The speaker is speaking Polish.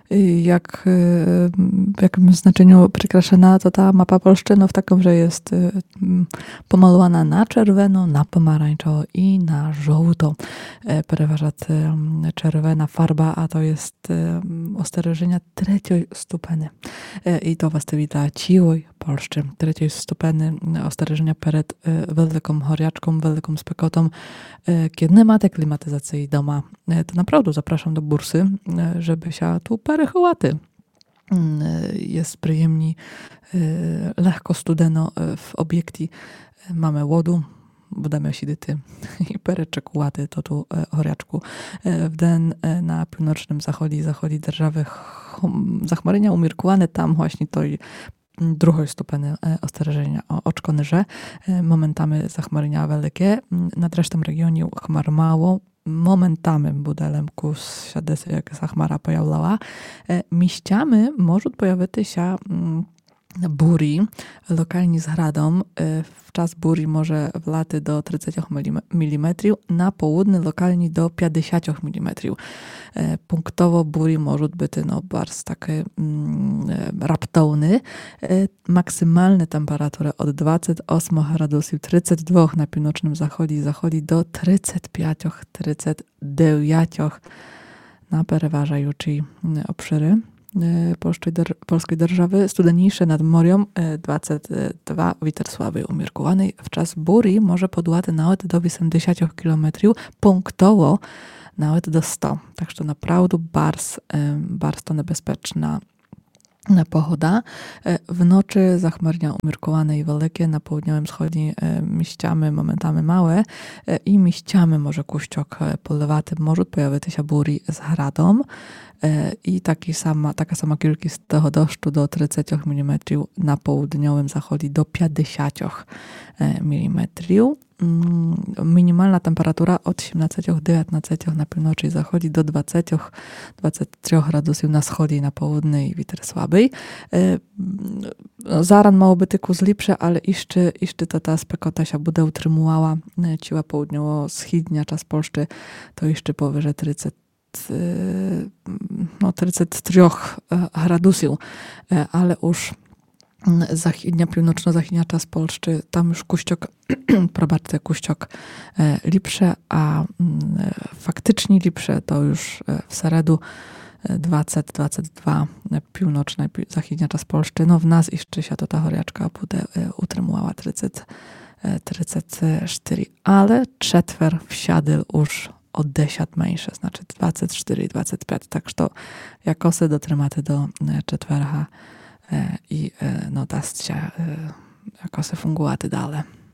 W jakim znaczeniu przykraszana to ta mapa Polski? No w takim, że jest pomalowana na czerwono, na pomarańczowo i na żółto. Przeważa czerwona farba, a to jest ostrożenia trzeciej stupeny. I to was wita ciłoj Polszczy, trzeciej stupeny ostrożenia przed wielką choriaczką, wielką spekotą. Kiedy nie macie klimatyzacji doma, to naprawdę zapraszam do bursy, żeby się tu perychołaty. Jest przyjemnie, lekko studeno w obiekcie. Mamy łodu, budemy sidyty i pereczekułaty, to tu choriaczku. W den na północnym zachodzi держаwy zachmarzenia umiarkowane, tam właśnie to druhoj stupeny ostrożenia oczkonyże. Momentami zachmarzenia wielkie, nad resztą regionu chmar mało, momentami budelem kus siadesy jak zachmara pojawiała. Miściami może pojawić się buri, lokalnie z hradą. W czas buri może wlaty do 30 mm, na południe lokalnie do 50 mm. Punktowo buri może być bardzo taki raptowny. Maksymalna temperatura od 28 gradusów 32 na północnym zachodzi do 35-39 na przeważającej obszary polskiej держаwy. Studeniejsze nad morzem 22 witer słaby umiarkowany. W czas burzy może podłaty nawet do 80 km, punktowo nawet do 100. Także to naprawdę bardzo niebezpieczna pochoda. W nocy zachmarzenia umiarkowane i wielkie, na południowym wschodzie miściamy momentami małe i miściamy może kuściok polewaty, może pojawić się burzy z hradą i taka sama kiełkość tego deszczu do 30 mm, na południowym zachodzie do 50 mm. Minimalna temperatura od 18-19 na północy i zachodzi do 20-23 gradusów na wschodzie i na południu i witer słaby. Zaran mało by tylko zlipsze, ale jeszcze ta spekota się bude utrzymywała. Ciła południowo-wschodnia czas Polski to jeszcze powyżej 33 gradusów, ale już zachodnia, północno-zachodnia czas Polski, tam już kuściok, probaczcie, kuściok lipsze, a faktycznie lipsze to już w seredu 20-22 północna, zachodnia czas Polski. No w nas jeszcze się to ta choriaczka bude utrzymywała 34, ale czetwer wsiadł już od 10 mniejsze, znaczy 24 i 25, także to jakosy dotrzymaty do czetwercha i no dast się jakosy fungułaty dalej.